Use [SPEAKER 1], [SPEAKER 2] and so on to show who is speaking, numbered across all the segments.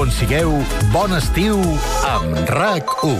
[SPEAKER 1] on sigueu, bon estiu amb RAC1.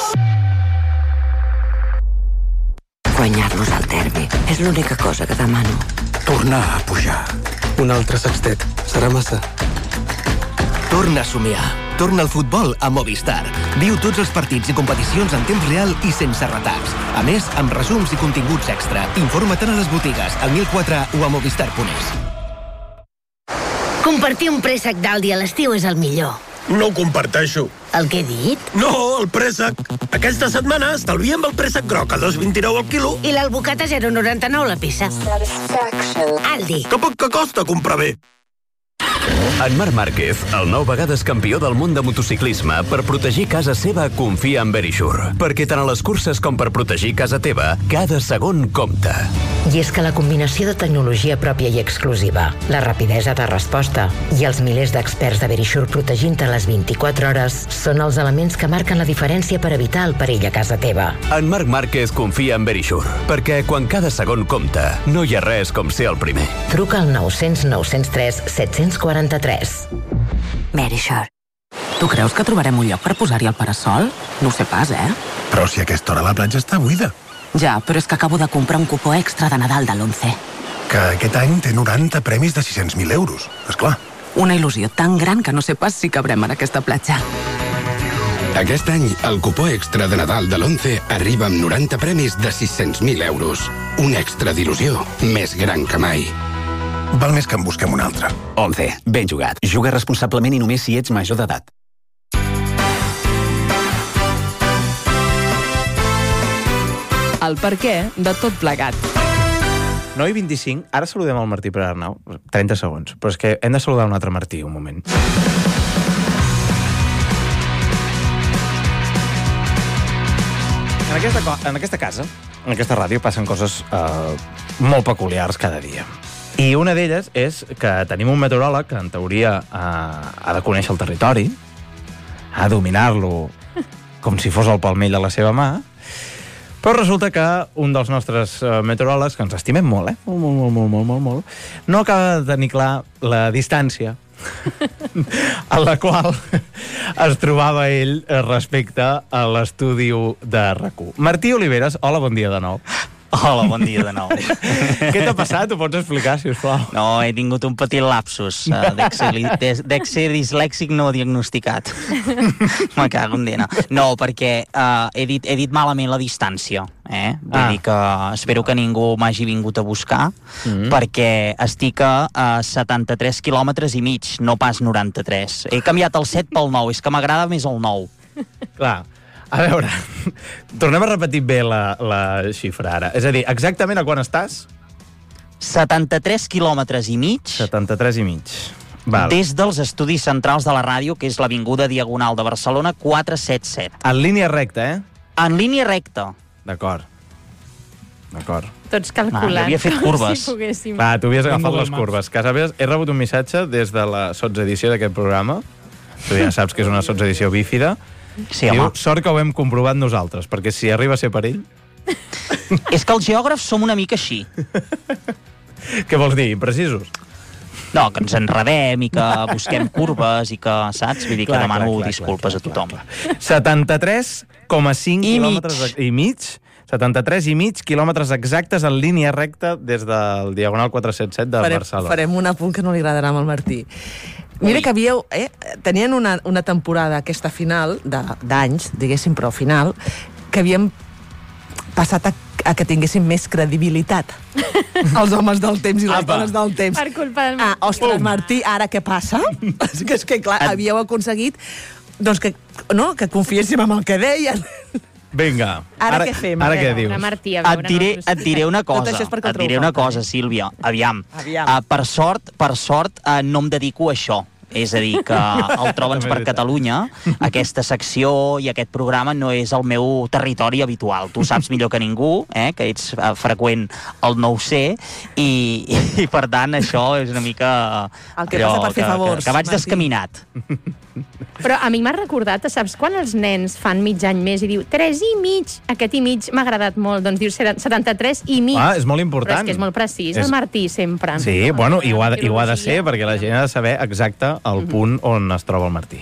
[SPEAKER 2] Guanyar-nos al derbi és l'única cosa que demano.
[SPEAKER 3] Tornar a pujar.
[SPEAKER 4] Un altre sextet. Serà massa.
[SPEAKER 5] Torna a somiar. Torna al futbol a Movistar. Viu tots els partits i competicions en temps real i sense retards. A més, amb resums i continguts extra. Informa't a les botigues, al 1004 o a movistar.es.
[SPEAKER 6] Compartir un préssec d'Aldi a l'estiu és el millor.
[SPEAKER 7] No ho comparteixo.
[SPEAKER 6] El que he dit?
[SPEAKER 7] No, el préssec. Aquesta setmana estalviem el préssec groc a 2,29 al quilo.
[SPEAKER 6] I l'albocat a 0,99 la peça. Aldi.
[SPEAKER 7] Que poc que costa comprar bé.
[SPEAKER 8] En Marc Márquez, el 9 vegades campió del món de motociclisme, per protegir casa seva confia en Verisure. Perquè tant a les curses com per protegir casa teva, cada segon compta.
[SPEAKER 9] I és que la combinació de tecnologia pròpia i exclusiva, la rapidesa de resposta i els milers d'experts de Verisure protegint-te les 24 hores són els elements que marquen la diferència per evitar el perill a casa teva.
[SPEAKER 8] En Marc Márquez confia en Verisure, perquè quan cada segon compta, no hi ha res com ser el primer.
[SPEAKER 9] Truca al 900 903 743.
[SPEAKER 2] Verisure.
[SPEAKER 10] Tu creus que trobarem un lloc per posar-hi el parasol? No ho sé pas,
[SPEAKER 3] Però si a aquesta hora la platja està buida.
[SPEAKER 10] Ja, però és que acabo de comprar un cupó extra de Nadal de l'11.
[SPEAKER 3] Que aquest any té 90 premis de 600.000 euros. Esclar.
[SPEAKER 10] Una il·lusió tan gran que no sé pas si cabrem en aquesta platja.
[SPEAKER 11] Aquest any, el cupó extra de Nadal de l'11 arriba amb 90 premis de 600.000 euros. Un extra d'il·lusió més gran que mai.
[SPEAKER 3] Val més que en busquem un altre.
[SPEAKER 12] 11. Ben jugat. Juga responsablement i només si ets major d'edat.
[SPEAKER 13] El perquè de tot plegat.
[SPEAKER 14] 9:25, ara saludem el Martí Pere Arnau. 30 segons, però és que hem de saludar un altre Martí, un moment. En aquesta casa, en aquesta ràdio, passen coses molt peculiars cada dia. I una d'elles és que tenim un meteoròleg que, en teoria, ha de conèixer el territori, ha de dominar-lo com si fos el palmell de la seva mà, però resulta que un dels nostres meteoròlegs, que ens estimem molt, molt, no acaba de tenir clar la distància a la qual es trobava ell respecte a l'estudi de RAC1. Martí Oliveres, hola, bon dia de nou.
[SPEAKER 15] Hola, bon dia de nou.
[SPEAKER 14] Què t'ha passat? Ho pots explicar, sisplau?
[SPEAKER 15] No, he tingut un petit lapsus d'èxer dislèxic no diagnosticat. Me cago en dena. No, perquè he dit malament la distància. Vull dir que espero que ningú m'hagi vingut a buscar, perquè estic a 73 quilòmetres i mig, no pas 93. He canviat el 7 pel 9, és que m'agrada més el 9.
[SPEAKER 14] Clar. A veure, tornem a repetir bé la xifra ara. És a dir, exactament a quan estàs?
[SPEAKER 15] 73 quilòmetres i mig.
[SPEAKER 14] 73 i mig. Val.
[SPEAKER 15] Des dels estudis centrals de la ràdio, que és l'Avinguda Diagonal de Barcelona, 477.
[SPEAKER 14] En línia recta,
[SPEAKER 15] En línia recta.
[SPEAKER 14] D'acord.
[SPEAKER 13] Tots calculant.
[SPEAKER 15] Havia fet curves.
[SPEAKER 13] Si poguéssim.
[SPEAKER 14] Va, tu havies agafat les curves. Que sabies, he rebut un missatge des de la sotsedició d'aquest programa. Tu ja saps que és una sotsedició bífida.
[SPEAKER 15] Sí,
[SPEAKER 14] diu, sort que ho hem comprovat nosaltres, perquè si arriba a ser per ell...
[SPEAKER 15] És que els geògrafs som una mica així.
[SPEAKER 14] Què vols dir, imprecisos?
[SPEAKER 15] No, que ens enredem i que busquem curves i que, saps? Vull dir que demano disculpes a tothom.
[SPEAKER 14] 73,5 quilòmetres i mig, 73 i mig quilòmetres exactes en línia recta des del Diagonal 477 de Barcelona.
[SPEAKER 13] Farem un apunt que no li agradarà amb el Martí. Mira que havíeu... tenien una temporada, aquesta final, d'anys, diguéssim, però final, que havíem passat a que tinguéssim més credibilitat. Els homes del temps i les dones del temps.
[SPEAKER 16] Per culpa del Martí.
[SPEAKER 13] Ostres, Martí, ara què passa? És que, clar, havíeu aconseguit doncs que confiéssim en el que deien.
[SPEAKER 14] Vinga.
[SPEAKER 13] Ara què fem?
[SPEAKER 14] Ara què dius?
[SPEAKER 16] Martí,
[SPEAKER 15] et diré una cosa, Sílvia. Aviam. Per sort, no em dedico a això. És a dir, que el Troba'ns per Catalunya, aquesta secció i aquest programa no és el meu territori habitual. Tu saps millor que ningú, que ets freqüent al 9C, i per tant això és una mica...
[SPEAKER 13] El que passa per fer favors.
[SPEAKER 15] Que vaig descaminat.
[SPEAKER 16] Però a mi m'ha recordat, saps, quan els nens fan mig any més i diu 3 i mig, aquest i mig m'ha agradat molt, doncs diu 73 i mig.
[SPEAKER 14] És molt important.
[SPEAKER 16] Però és que és molt precís, el Martí, sempre.
[SPEAKER 14] Sí, bueno, i ho ha de ser, perquè la gent ha de saber exacte el punt on es troba el Martí.